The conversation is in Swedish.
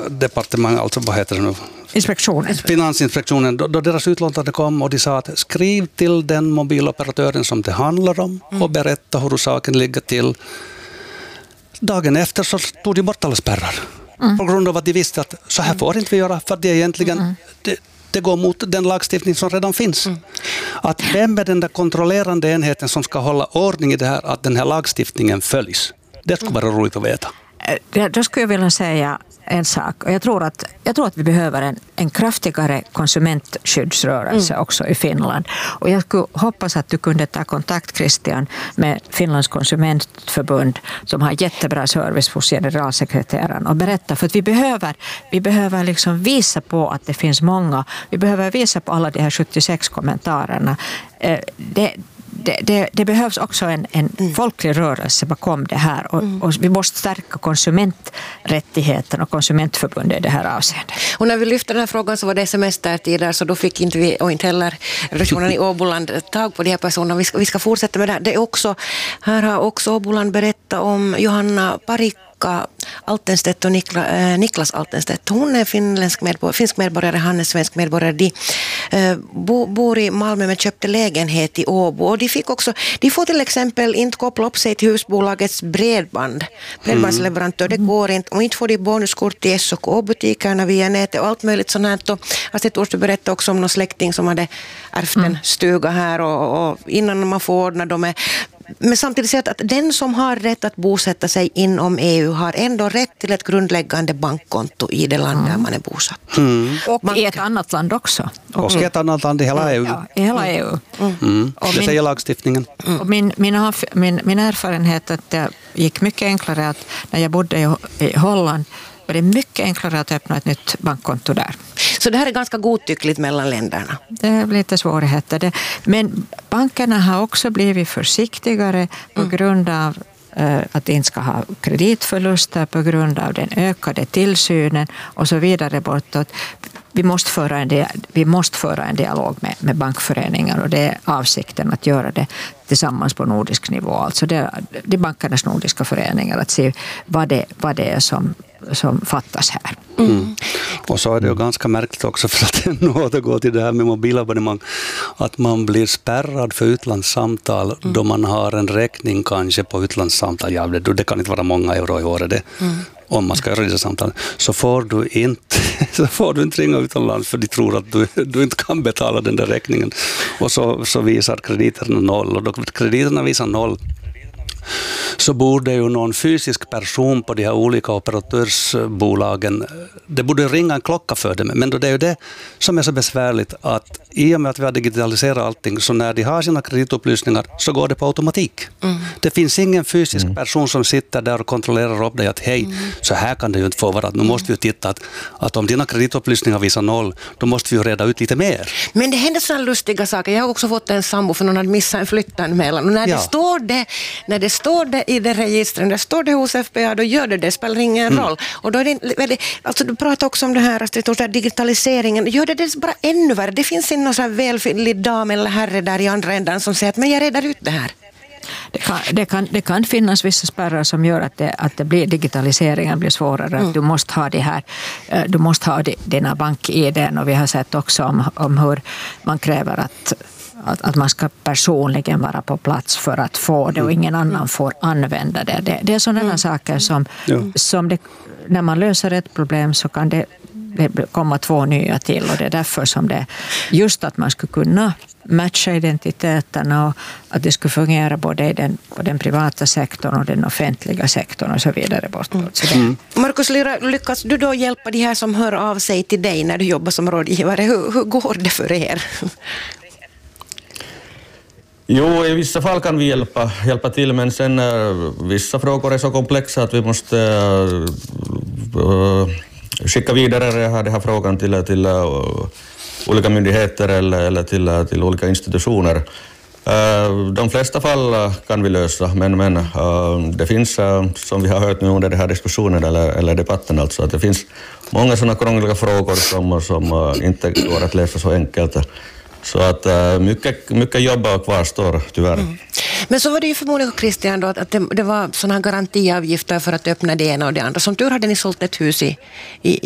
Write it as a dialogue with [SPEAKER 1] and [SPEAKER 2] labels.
[SPEAKER 1] departement, alltså vad heter det nu? Finansinspektionen, då deras utlåtande kom och de sa att skriv till den mobiloperatören som det handlar om och berätta hur saken ligger till. Dagen efter så tog de bort alla spärrar. På grund av att de visste att så här får inte vi göra, för det är egentligen det går mot den lagstiftning som redan finns. Att vem är den där kontrollerande enheten som ska hålla ordning i det här, att den här lagstiftningen följs? Det skulle vara roligt att veta.
[SPEAKER 2] Då skulle jag vilja säga en sak. Och jag tror att vi behöver en kraftigare konsumentskyddsrörelse också i Finland. Och jag skulle hoppas att du kunde ta kontakt, Christian, med Finlands konsumentförbund som har jättebra service hos generalsekreteraren och berätta. För att vi behöver liksom visa på att det finns många. Vi behöver visa på alla de här 76 kommentarerna. Det behövs också en folklig rörelse bakom det här och vi måste stärka konsumenträttigheterna och konsumentförbundet i det här avseendet.
[SPEAKER 3] Och när vi lyfte den här frågan så var det semestertider, så då fick inte vi och inte heller redaktionen i Åboland tag på de här personerna. Vi ska fortsätta med det här. Det är också, här har också Åboland berättat om Johanna Parikka Altenstedt och Niklas Altenstedt. Hon är finsk medborgare, han är svensk medborgare. De bor i Malmö men köpte lägenhet i Åbo. Och de får till exempel inte koppla upp sig till husbolagets bredbandsleverantör. Det går inte. Och inte får de bonuskort i SOK-butikerna via nätet och allt möjligt sånt här. Och Astrid Årstu berättade också om någon släkting som hade ärvt en stuga här och innan man får ordna dem men samtidigt säger att den som har rätt att bosätta sig inom EU har ändå rätt till ett grundläggande bankkonto i det land där man är bosatt.
[SPEAKER 2] Och i ett annat land också.
[SPEAKER 1] Och i ett annat land i hela EU.
[SPEAKER 2] Ja, i hela EU.
[SPEAKER 1] Det säger lagstiftningen.
[SPEAKER 2] Och min erfarenhet att det gick mycket enklare att när jag bodde i Holland var det mycket enklare att öppna ett nytt bankkonto där.
[SPEAKER 3] Så det här är ganska godtyckligt mellan länderna?
[SPEAKER 2] Det är lite svårigheter. Men bankerna har också blivit försiktigare på grund av att de inte ska ha kreditförluster, på grund av den ökade tillsynen och så vidare bortåt. Vi måste föra en dialog med bankföreningar och det är avsikten att göra det tillsammans på nordisk nivå. Alltså det är bankernas nordiska föreningar att se vad det är som fattas här.
[SPEAKER 1] Och så är det ju ganska märkligt också, för att nu återgå till det här med mobilabonnemang, att man blir spärrad för utlandssamtal då man har en räkning kanske på utlandssamtal. Ja, det kan inte vara många euro i året det. Om man ska göra dessa samtal, så får du inte ringa utomlands för de tror att du inte kan betala den där räkningen. Och så visar krediterna 0. Och då krediterna visar 0, så borde ju någon fysisk person på de här olika operatörsbolagen, det borde ringa en klocka för dem. Men då det är ju det som är så besvärligt, att i och med att vi har digitaliserat allting, så när de har sina kreditupplysningar så går det på automatik. Det finns ingen fysisk person som sitter där och kontrollerar upp dig att hej, så här kan det ju inte få vara. Nu måste vi titta att om dina kreditupplysningar visar 0, då måste vi ju reda ut lite mer. Men
[SPEAKER 3] det händer sådana lustiga saker. Jag har också fått en sambo för någon hade missat en flyttanmälan. Och när det står det i det registret, där står det hos FBA, då gör det spelar ingen roll. Och då är det väldigt, alltså du pratar också om det här, Astrid, digitaliseringen, gör det bara ännu värre. Det finns inte någon så här välvillig dam eller herre där i andra ändan som säger att men jag redar ut det här.
[SPEAKER 2] Det kan finnas vissa spärrar som gör att det blir, digitaliseringen blir svårare. Att du måste ha det här, du måste ha dina bank-ID, och vi har sett också om hur man kräver att man ska personligen vara på plats för att få det och ingen annan får använda det. Det är sådana saker som det, när man löser ett problem så kan det komma 2 nya till, och det är därför som det just att man skulle kunna matcha identiteterna och att det skulle fungera både i den privata sektorn och den offentliga sektorn och så vidare bortåt.
[SPEAKER 3] Markus Lyra, lyckas du då hjälpa de här som hör av sig till dig när du jobbar som rådgivare? Hur går det för er?
[SPEAKER 4] Jo, i vissa fall kan vi hjälpa till, men sen vissa frågor är så komplexa att vi måste skicka vidare den här frågan till olika myndigheter eller till olika institutioner. De flesta fall kan vi lösa, men det finns, som vi har hört nu under den här diskussionen eller debatten, alltså att det finns många sådana krångliga frågor som inte går att lösa så enkelt. Så att mycket jobb kvarstår tyvärr.
[SPEAKER 3] Men så var det ju förmodligen, Christian, då, att det var sådana garantiavgifter för att öppna det ena och det andra. Som tur hade ni sålt ett hus i